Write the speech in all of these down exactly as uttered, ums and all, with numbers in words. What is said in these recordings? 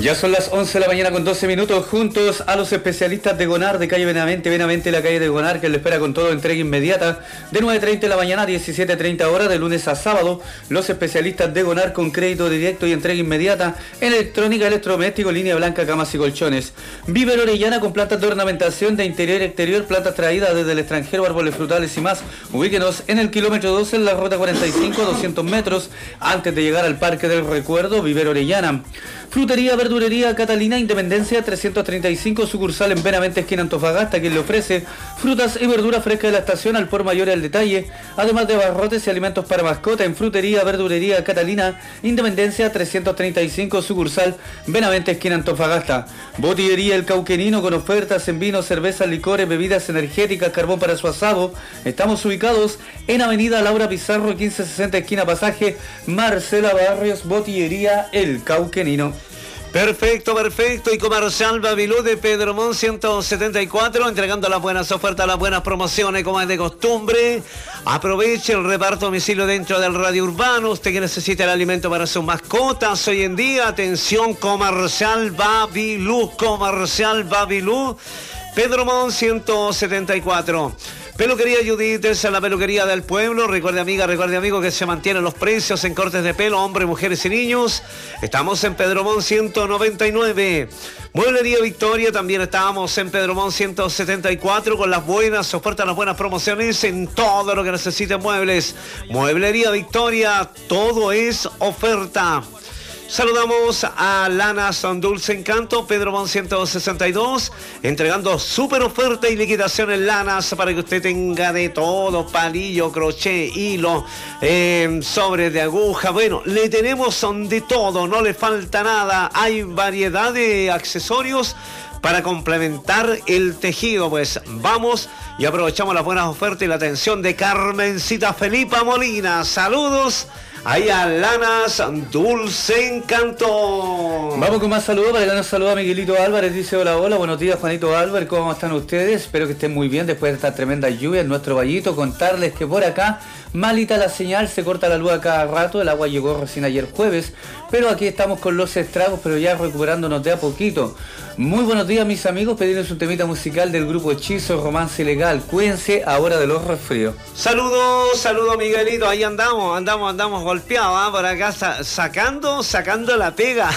Ya son las once de la mañana con doce minutos, juntos a los especialistas de Gonar de calle Benavente, Benavente la calle de Gonar, que le espera con todo entrega inmediata de nueve treinta de la mañana a diecisiete treinta horas, de lunes a sábado. Los especialistas de Gonar con crédito directo y entrega inmediata en electrónica, electrodoméstico, línea blanca, camas y colchones. Viver Orellana con plantas de ornamentación de interior y exterior, plantas traídas desde el extranjero, árboles frutales y más. Ubíquenos en el kilómetro doce en la ruta cuarenta y cinco, doscientos metros antes de llegar al Parque del Recuerdo. Viver Orellana. Frutería, verdurería Catalina, Independencia trescientos treinta y cinco, sucursal en Benavente, esquina Antofagasta, quien le ofrece frutas y verduras frescas de la estación al por mayor y al detalle, además de abarrotes y alimentos para mascota en Frutería, verdurería Catalina, Independencia trescientos treinta y cinco, sucursal Benavente, esquina Antofagasta. Botillería El Cauquenino con ofertas en vinos, cervezas, licores, bebidas energéticas, carbón para su asado. Estamos ubicados en Avenida Laura Pizarro, quince sesenta, esquina Pasaje Marcela Barrios. Botillería El Cauquenino. Perfecto, perfecto. Y Comercial Babilú de Pedro Montt ciento setenta y cuatro, entregando las buenas ofertas, las buenas promociones, como es de costumbre. Aproveche el reparto a domicilio dentro del radio urbano. Usted que necesita el alimento para sus mascotas hoy en día, atención, Comercial Babilú, Comercial Babilú, Pedro Montt ciento setenta y cuatro. Peluquería Judith es la peluquería del pueblo. Recuerde, amiga, recuerde, amigo, que se mantienen los precios en cortes de pelo, hombres, mujeres y niños. Estamos en Pedro Montt ciento noventa y nueve. Mueblería Victoria, también estábamos en Pedro Montt ciento setenta y cuatro con las buenas ofertas, las buenas promociones en todo lo que necesiten muebles. Mueblería Victoria, todo es oferta. Saludamos a Lanas Dulce Encanto, Pedro Montt ciento sesenta y dos, entregando súper oferta y liquidación en lanas para que usted tenga de todo: palillo, crochet, hilo, eh, sobres de aguja. Bueno, le tenemos de todo, no le falta nada. Hay variedad de accesorios para complementar el tejido. Pues vamos y aprovechamos las buenas ofertas y la atención de Carmencita Felipa Molina. Saludos ahí a Lanas Dulce Encanto. Vamos con más saludos. Para que nos saluda Miguelito Álvarez, dice: hola, hola, buenos días Juanito Álvarez, ¿cómo están ustedes? Espero que estén muy bien después de esta tremenda lluvia en nuestro vallito. Contarles que por acá malita la señal, se corta la luz a cada rato. El agua llegó recién ayer jueves, pero aquí estamos con los estragos, pero ya recuperándonos de a poquito. Muy buenos días, mis amigos, pedirles un temita musical del grupo Hechizo, Romance Ilegal. Cuídense ahora de los resfríos. Saludos, saludos Miguelito, ahí andamos, andamos, andamos golpeados, ¿eh? Por acá sa- sacando, sacando la pega.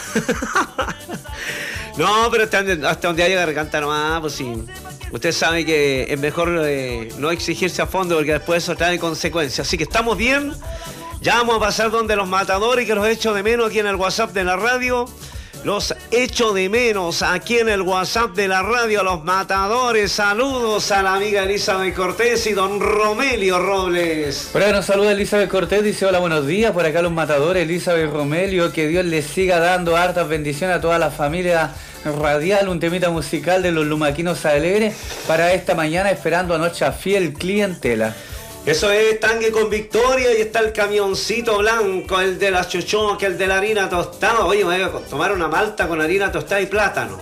No, pero hasta donde, hasta donde haya garganta nomás, pues sí. Usted sabe que es mejor eh, no exigirse a fondo, porque después eso trae consecuencias. Así que estamos bien. Ya vamos a pasar donde los matadores, que los echo de menos aquí en el WhatsApp de la radio. Los echo de menos aquí en el WhatsApp de la radio, los matadores. Saludos a la amiga Elizabeth Cortés y don Romelio Robles. Por acá nos saluda Elizabeth Cortés, dice: hola, buenos días. Por acá los matadores, Elizabeth Romelio. Que Dios les siga dando hartas bendiciones a toda la familia radial. Un temita musical de los Lumaquinos Alegres para esta mañana, esperando a nuestra fiel clientela. Eso es Tangue con Victoria, y está el camioncito blanco, el de la chuchoca, el de la harina tostada. Oye, me voy a tomar una malta con harina tostada y plátano.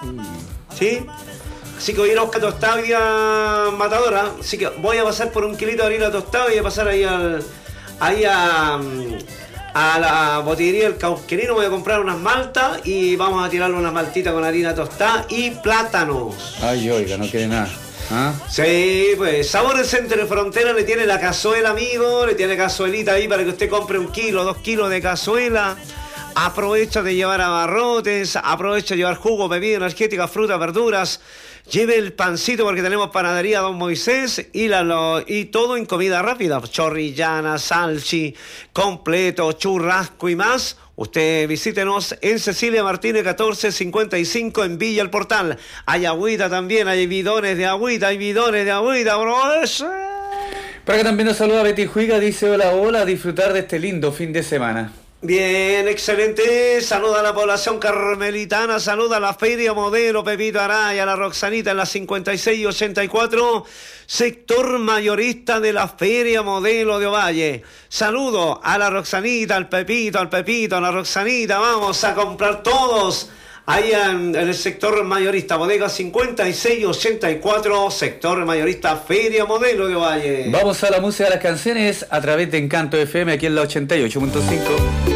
¿Sí? Así que voy a ir a buscar tostada hoy día, matadora. Así que voy a pasar por un kilito de harina tostada y voy a pasar ahí al... Ahí a... a la botillería del Cauquenino, voy a comprar unas maltas y vamos a tirarle unas maltitas con harina tostada y plátanos. Ay, oiga, no quiere nada. ¿Ah? Sí, pues Sabores Entre Frontera le tiene la cazuela, amigo, le tiene cazuelita ahí para que usted compre un kilo, dos kilos de cazuela. Aprovecha de llevar abarrotes, aprovecha de llevar jugo, bebida energética, frutas, verduras. Lleve el pancito porque tenemos panadería Don Moisés y, la, lo, y todo en comida rápida. Chorrillana, salchi, completo, churrasco y más. Usted visítenos en Cecilia Martínez catorce cincuenta y cinco en Villa El Portal. Hay agüita también, hay bidones de agüita, hay bidones de agüita, bro. Por acá también nos saluda Betty Juiga, dice: hola, hola, a disfrutar de este lindo fin de semana. Bien, excelente. Saluda a la población carmelitana, saluda a la Feria Modelo Pepito Araya, a la Roxanita en la cincuenta y seis y ochenta y cuatro, sector mayorista de la Feria Modelo de Ovalle. Saludo a la Roxanita, al Pepito, al Pepito, a la Roxanita. Vamos a comprar todos ahí en, en el sector mayorista, bodega cincuenta y seis y ochenta y cuatro, sector mayorista Feria Modelo de Ovalle. Vamos a la música de las canciones a través de Encanto F M aquí en la ochenta y ocho punto cinco.